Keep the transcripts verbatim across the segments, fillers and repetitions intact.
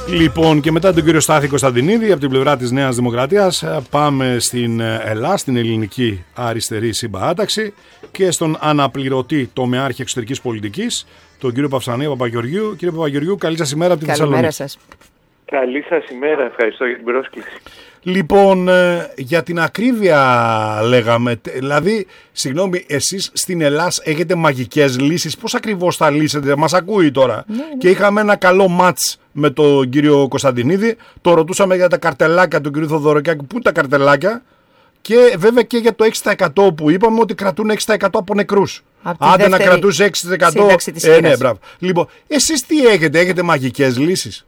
Λοιπόν, και μετά τον κύριο Στάθη Κωνσταντινίδη από την πλευρά της Νέας Δημοκρατίας, πάμε στην ΕΛΑ, στην Ελληνική Αριστερή Συμπαράταξη, και στον αναπληρωτή τομεάρχη εξωτερικής πολιτικής, τον κύριο Παυσανία Παπαγεωργίου. Κύριε Παπαγεωργίου, καλή σας ημέρα από τη Θεσσαλονίκη. Καλημέρα σας. Καλή σας ημέρα, ευχαριστώ για την πρόσκληση. Λοιπόν, για την ακρίβεια λέγαμε, δηλαδή, συγγνώμη, εσείς στην Ελλάς έχετε μαγικές λύσεις, πώς ακριβώς θα λύσετε, μας ακούει τώρα. Ναι, ναι. Και είχαμε ένα καλό μάτς με τον κύριο Κωνσταντινίδη, το ρωτούσαμε για τα καρτελάκια του κύριου Θοδωροκιάκη, πού είναι τα καρτελάκια, και βέβαια και για το έξι τοις εκατό που είπαμε ότι κρατούν έξι τοις εκατό από νεκρούς. Άντε να κρατούσε έξι τοις εκατό. Ε, ναι, μπράβο. Λοιπόν, εσείς τι έχετε, έχετε μαγικές λύσεις?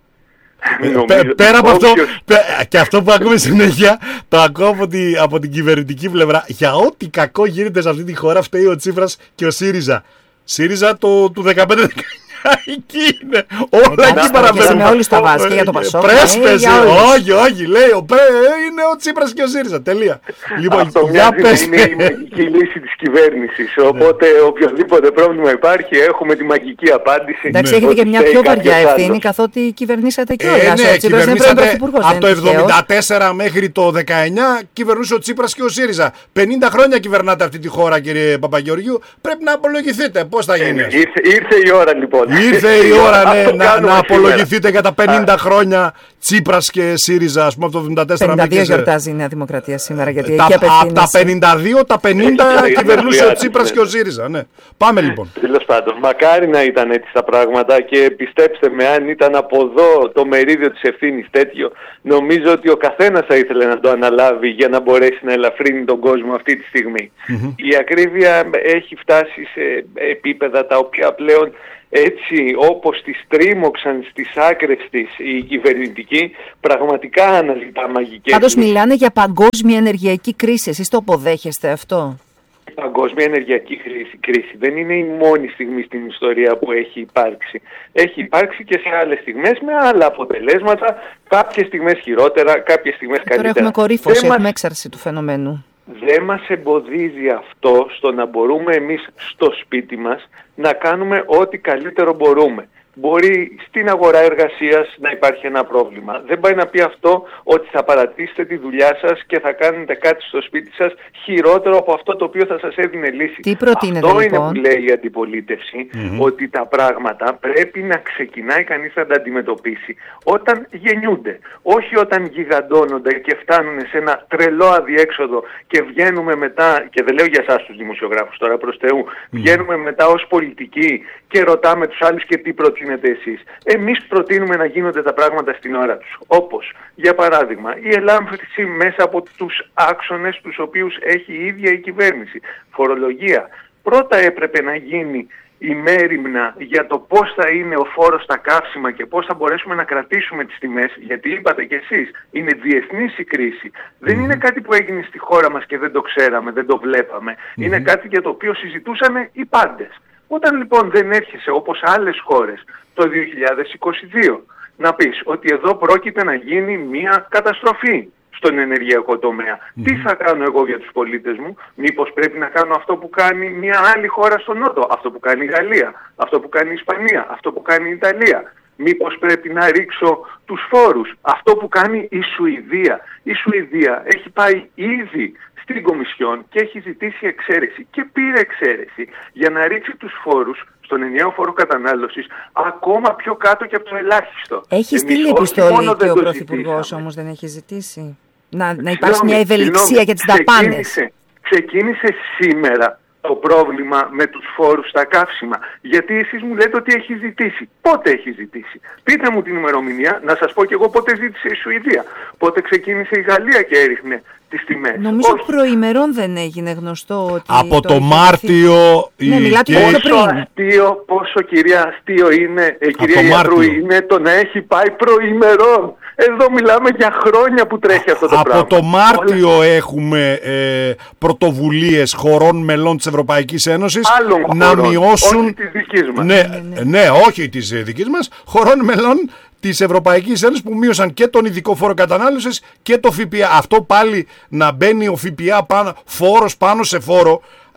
Πέ, πέρα από αυτό, πέ, και αυτό που ακούμε συνέχεια, το ακούω από, τη, από την κυβερνητική πλευρά, για ό,τι κακό γίνεται σε αυτή τη χώρα φταίει ο Τσίπρας και ο ΣΥΡΙΖΑ. ΣΥΡΙΖΑ το, του δεκαπέντε δεκαεννιά. Εκεί είναι. Όλα εκεί παραμένουν. Με όλοι στα βάζ και για το Πασόκ. Πρέσπεζε. Όχι, όχι. Λέει είναι ο Τσίπρας και ο ΣΥΡΙΖΑ. Τελεία. Λοιπόν, για πες. Είναι η μαγική λύση της κυβέρνησης. Οπότε οποιοδήποτε πρόβλημα υπάρχει, έχουμε τη μαγική απάντηση. Εντάξει, έχετε και μια πιο βαριά ευθύνη, καθότι κυβερνήσατε κιόλας. Ναι, κυβερνήσατε από το εβδομήντα τέσσερα μέχρι το δεκαεννιά, κυβερνούσε ο Τσίπρας και ο ΣΥΡΙΖΑ. πενήντα χρόνια κυβερνάτε αυτή τη χώρα, κύριε Παπαγεωργίου. Πρέπει να απολογηθείτε. Πώς θα γίνει? Ήρθε η ώρα, λοιπόν. Ήρθε η ώρα, ναι, να, να απολογηθείτε για τα πενήντα χρόνια Τσίπρας και ΣΥΡΙΖΑ, ας πούμε, από το εβδομήντα τέσσερα. πενήντα δύο γιορτάζει η Νέα Δημοκρατία σήμερα, γιατί τα, εκεί απευθύνεσαι. Από τα πενήντα δύο, τα πενήντα κυβερνούσε ο Τσίπρας και ο ΣΥΡΙΖΑ, ναι. Πάμε λοιπόν. Τέλος πάντων, μακάρι να ήταν έτσι τα πράγματα, και πιστέψτε με, αν ήταν από εδώ το μερίδιο της ευθύνης τέτοιο, νομίζω ότι ο καθένας θα ήθελε να το αναλάβει για να μπορέσει να ελαφρύνει τον κόσμο αυτή τη στιγμή. Mm-hmm. Η ακρίβεια έχει φτάσει σε επίπεδα τα οποία πλέον, έτσι όπως τις τρίμωξαν στις άκρες της οι κυβερνητικοί, πραγματικά αναζητά μαγικές. Πάντως μιλάνε για παγκόσμια ενεργειακή κρίση. Εσείς το αποδέχεστε αυτό? Η παγκόσμια ενεργειακή κρίση, κρίση δεν είναι η μόνη στιγμή στην ιστορία που έχει υπάρξει. Έχει υπάρξει και σε άλλες στιγμές με άλλα αποτελέσματα, κάποιες στιγμές χειρότερα, κάποιες στιγμές καλύτερα. Τώρα έχουμε κορύφωση, έχουμε μας... έξαρση του φαινομένου. Δεν μας εμποδίζει αυτό στο να μπορούμε εμείς στο σπίτι μας να κάνουμε ό,τι καλύτερο μπορούμε. Μπορεί στην αγορά εργασίας να υπάρχει ένα πρόβλημα. Δεν πάει να πει αυτό ότι θα παρατήσετε τη δουλειά σας και θα κάνετε κάτι στο σπίτι σας χειρότερο από αυτό το οποίο θα σας έδινε λύση. Τι προτείνετε, αυτό λοιπόν? Είναι που λέει η αντιπολίτευση, mm-hmm. ότι τα πράγματα πρέπει να ξεκινάει κανείς να τα αντιμετωπίσει όταν γεννιούνται. Όχι όταν γιγαντώνονται και φτάνουν σε ένα τρελό αδιέξοδο και βγαίνουμε μετά, και δεν λέω για εσάς τους δημοσιογράφους τώρα προς Θεού, mm-hmm. βγαίνουμε μετά ως πολιτικοί και ρωτάμε τους άλλους και τι προτείνετε εσείς. Εμείς προτείνουμε να γίνονται τα πράγματα στην ώρα τους. Όπως, για παράδειγμα, η ελάμφρυνση μέσα από τους άξονες τους οποίους έχει η ίδια η κυβέρνηση. Φορολογία. Πρώτα έπρεπε να γίνει η μέριμνα για το πώς θα είναι ο φόρος στα καύσιμα και πώς θα μπορέσουμε να κρατήσουμε τις τιμές, γιατί είπατε κι εσείς, είναι διεθνής η κρίση. Mm-hmm. Δεν είναι κάτι που έγινε στη χώρα μας και δεν το ξέραμε, δεν το βλέπαμε. Mm-hmm. Είναι κάτι για το οποίο συζητούσαν οι πάντες. Όταν λοιπόν δεν έρχεσαι όπως άλλες χώρες το δύο χιλιάδες είκοσι δύο να πεις ότι εδώ πρόκειται να γίνει μια καταστροφή στον ενεργειακό τομέα. Mm-hmm. Τι θα κάνω εγώ για τους πολίτες μου? Μήπως πρέπει να κάνω αυτό που κάνει μια άλλη χώρα στο Νότο, αυτό που κάνει η Γαλλία, αυτό που κάνει η Ισπανία, αυτό που κάνει η Ιταλία? Μήπως πρέπει να ρίξω τους φόρους, αυτό που κάνει η Σουηδία? Η Σουηδία έχει πάει ήδη στην Κομισιόν και έχει ζητήσει εξαίρεση και πήρε εξαίρεση για να ρίξει τους φόρους στον ενιαίο φόρο κατανάλωσης ακόμα πιο κάτω και από το ελάχιστο. Έχει στείλει επιστολή και ο Πρωθυπουργός όμως δεν έχει ζητήσει να, να υπάρξει μια ευελιξία για τις δαπάνες? Ξεκίνησε, ξεκίνησε σήμερα το πρόβλημα με τους φόρους στα καύσιμα. Γιατί εσείς μου λέτε ότι έχει ζητήσει. Πότε έχει ζητήσει? Πείτε μου την ημερομηνία, να σας πω και εγώ πότε ζήτησε η Σουηδία. Πότε ξεκίνησε η Γαλλία και έριχνε τις τιμές. Νομίζω Όχι. προημερών δεν έγινε γνωστό ότι... Από το, το Μάρτιο... Η... Ναι, μιλάτε και... πόσο πριν. Αστείο, πόσο κυρία αστείο είναι, ε, κυρία Ιατρού, είναι το να έχει πάει προημερών. Εδώ μιλάμε για χρόνια που τρέχει αυτό το από πράγμα. Από το Μάρτιο Όλα... έχουμε ε, πρωτοβουλίες χωρών μελών της Ευρωπαϊκής Ένωσης Άλλων να χωρών, μειώσουν... όχι της δικής μας. Ναι, ναι, ναι. ναι, όχι της δικής μας, χωρών μελών της Ευρωπαϊκής Ένωσης που μείωσαν και τον ειδικό φόρο κατανάλωσης και το ΦΠΑ. Αυτό πάλι να μπαίνει ο ΦΠΑ πάνω, φόρος πάνω σε φόρο.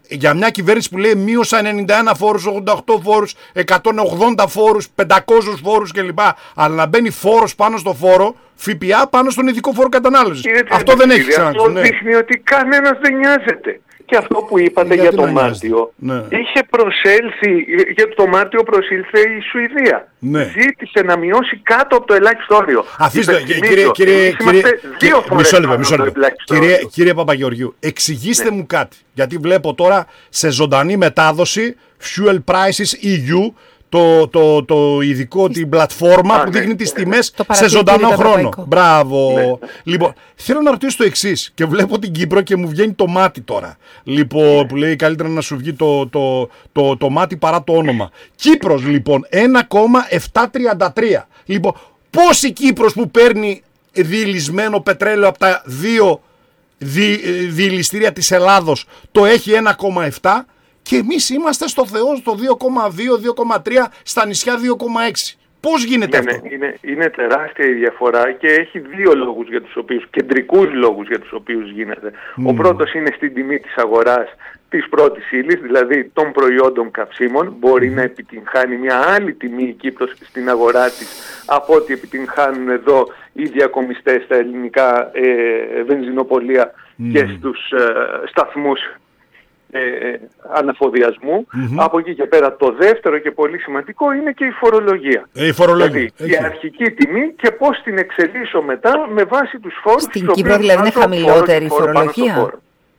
για μια κυβέρνηση που λέει μείωσα ενενήντα ένα φόρους, ογδόντα οκτώ φόρους, εκατόν ογδόντα φόρους, πεντακόσιους φόρους κλπ. Αλλά να μπαίνει φόρος πάνω στο φόρο, ΦΠΑ πάνω στον ειδικό φόρο κατανάλωσης. Αυτό δεν έχει ξανακούσει. Αυτό δείχνει ότι κανένας δεν νοιάζεται. Και αυτό που είπατε για, για το Μάρτιο, ναι. είχε προσέλθει, για το Μάρτιο προσήλθε η Σουηδία. Ναι. Ζήτησε να μειώσει κάτω από το ελάχιστο όριο. Αφήστε, κύριε, κύριε, κύριε, δύο φορές μισό λεπτό, μισό λεπτό. Κύριε, κύριε Παπαγεωργιού, εξηγήστε ναι. μου κάτι, γιατί βλέπω τώρα σε ζωντανή μετάδοση Fuel Prices ι γιου, το, το, το ειδικό, την πλατφόρμα Α, που δείχνει ναι, τις ναι, τιμές ναι. σε ζωντανό χρόνο. Μπράβο. Ναι. Λοιπόν, θέλω να ρωτήσω το εξής και βλέπω την Κύπρο και μου βγαίνει το μάτι τώρα. Λοιπόν, ναι. που λέει καλύτερα να σου βγει το, το, το, το, το μάτι παρά το όνομα. Κύπρος λοιπόν, ένα κόμμα επτακόσια τριάντα τρία. Λοιπόν, πώς η Κύπρος που παίρνει διηλισμένο πετρέλαιο από τα δύο δι, διηλιστήρια της Ελλάδος το έχει ένα κόμμα επτά. Και εμείς είμαστε στο Θεό στο δύο κόμμα δύο, δύο κόμμα τρία, στα νησιά δύο κόμμα έξι. Πώς γίνεται ναι, αυτό? Ναι, είναι, είναι τεράστια η διαφορά και έχει δύο λόγους για τους οποίους, κεντρικούς λόγους για τους οποίους γίνεται. Mm. Ο πρώτος είναι στην τιμή της αγοράς της πρώτης ύλης, δηλαδή των προϊόντων καυσίμων. Μπορεί mm. να επιτυγχάνει μια άλλη τιμή η Κύπρος στην αγορά της από ό,τι επιτυγχάνουν εδώ οι διακομιστές στα ελληνικά ε, βενζινοπωλεία mm. και στους ε, σταθμούς Ε, αναφοδιασμού. Mm-hmm. Από εκεί και πέρα το δεύτερο και πολύ σημαντικό είναι και η φορολογία. Ε, η φορολογία. Δηλαδή η αρχική τιμή και πώς την εξελίσσω μετά με βάση τους φόρους. Στην Κύπρο δηλαδή είναι χαμηλότερη η φορολογία.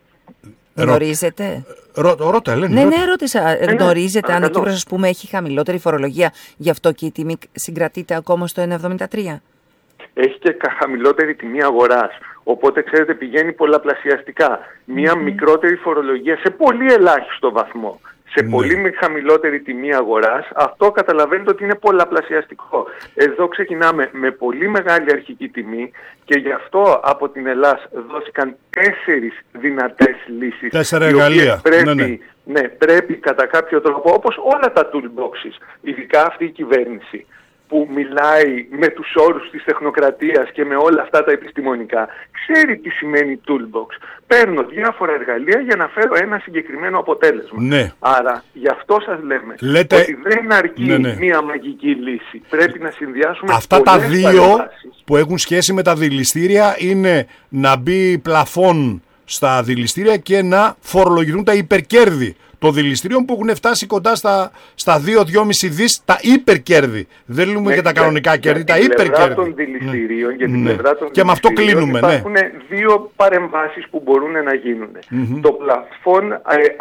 Γνωρίζετε? Ρώτα, Ελένη. Ναι, ναι, ρώτησα. Γνωρίζετε αν η Κύπρος, ας πούμε, έχει χαμηλότερη φορολογία, γι' αυτό και η τιμή συγκρατείται ακόμα στο ένα εβδομήντα τρία? Έχει και χαμηλότερη τιμή αγοράς. Οπότε, ξέρετε, πηγαίνει πολλαπλασιαστικά. Μία mm-hmm. μικρότερη φορολογία σε πολύ ελάχιστο βαθμό. Σε mm-hmm. πολύ χαμηλότερη τιμή αγοράς, αυτό καταλαβαίνετε ότι είναι πολλαπλασιαστικό. Εδώ ξεκινάμε με πολύ μεγάλη αρχική τιμή και γι' αυτό από την Ελλάδα δόθηκαν τέσσερις δυνατές λύσεις. Τέσσερα εργαλεία. Πρέπει, ναι, ναι. ναι, πρέπει κατά κάποιο τρόπο, όπως όλα τα toolboxes, ειδικά αυτή η κυβέρνηση, που μιλάει με τους όρους της τεχνοκρατίας και με όλα αυτά τα επιστημονικά, ξέρει τι σημαίνει toolbox. Παίρνω διάφορα εργαλεία για να φέρω ένα συγκεκριμένο αποτέλεσμα. Ναι. Άρα, γι' αυτό σας λέμε Λέτε... ότι δεν αρκεί ναι, ναι. μία μαγική λύση. Πρέπει να συνδυάσουμε αυτά τα δύο που έχουν σχέση με τα δηληστήρια είναι να μπει πλαφόν στα δηληστήρια και να φορολογηθούν τα υπερκέρδη των δηληστηρίων που έχουν φτάσει κοντά στα, στα δύο με δυόμισι δις τα υπερκέρδη. Δεν λέμε ναι, για τα κανονικά κέρδη, τα υπερκέρδη. Των δηληστηρίων, για την πλευρά των και με αυτό κλείνουμε. Υπάρχουν ναι. δύο παρεμβάσεις που μπορούν να γίνουν. Mm-hmm. Το πλαφόν ε,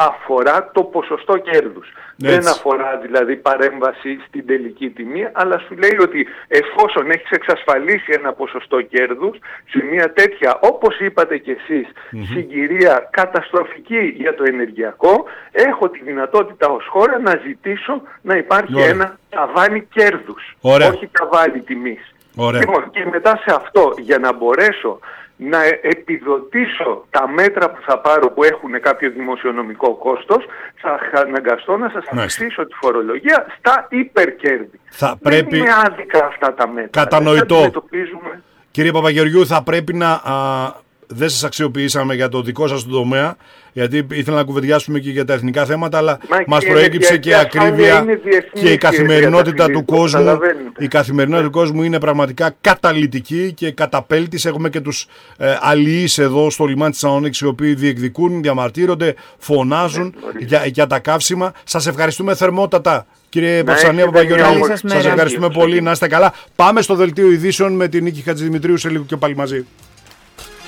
αφορά το ποσοστό κέρδους. Έτσι. Δεν αφορά δηλαδή παρέμβαση στην τελική τιμή, αλλά σου λέει ότι εφόσον έχεις εξασφαλίσει ένα ποσοστό κέρδους, σε μια τέτοια, όπως είπατε κι εσείς, mm-hmm. συγκυρία καταστροφική για το ενεργειακό, έχω τη δυνατότητα ως χώρα να ζητήσω να υπάρχει Ωραία. ένα ταβάνι κέρδους, Ωραία. όχι ταβάνι τιμής. Ωραία. Λοιπόν, και μετά σε αυτό, για να μπορέσω να επιδοτήσω τα μέτρα που θα πάρω που έχουν κάποιο δημοσιονομικό κόστος, θα αναγκαστώ να σας αυξήσω τη φορολογία στα υπερκέρδη. Θα πρέπει... Δεν είναι άδικα αυτά τα μέτρα. Κατανοητό. Κύριε Παπαγεωργιού, θα πρέπει να... Α... Δεν σας αξιοποιήσαμε για το δικό σας το τομέα, γιατί ήθελα να κουβεντιάσουμε και για τα εθνικά θέματα, αλλά Μα μας προέκυψε και ακρίβεια και η καθημερινότητα του κόσμου. Η καθημερινότητα του κόσμου είναι πραγματικά καταλυτική και καταπέλτης. Έχουμε και τους ε, αλληλείς εδώ στο λιμάνι της Θεσσαλονίκης, οι οποίοι διεκδικούν, διαμαρτύρονται, φωνάζουν ναι, για, για τα καύσιμα. Σας ευχαριστούμε θερμότατα. Κύριε Παυσανία Παπαγεωργίου, σας ευχαριστούμε πολύ. Να είστε καλά. Πάμε στο δελτίο ειδήσεων με την Νίκη Χατζηδημητρίου σε λίγο και πάλι μαζί.